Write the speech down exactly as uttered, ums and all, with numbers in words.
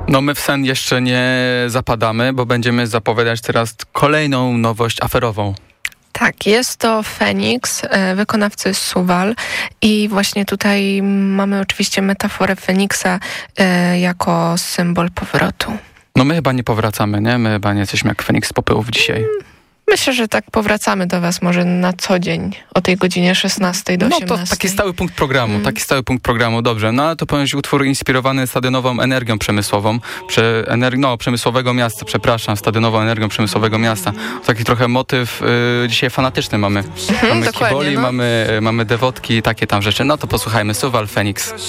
No my w sen jeszcze nie zapadamy, bo będziemy zapowiadać teraz kolejną nowość aferową. Tak, jest to Feniks, wykonawcy Suwal i właśnie tutaj mamy oczywiście metaforę Feniksa jako symbol powrotu. No my chyba nie powracamy, nie? My chyba nie jesteśmy jak Feniks z popiołów dzisiaj. Myślę, że tak powracamy do was może na co dzień o tej godzinie szesnastej do osiemnastej. No to taki stały punkt programu, mm. taki stały punkt programu, dobrze. No ale to powinien być utwór inspirowany stadionową energią przemysłową, prze, ener, no przemysłowego miasta, przepraszam, stadionową energią przemysłowego miasta. Taki trochę motyw y, dzisiaj fanatyczny mamy. Mhm, mamy kiboli, no. mamy, mamy dewotki, takie tam rzeczy. No to posłuchajmy, Suwal, Feniks.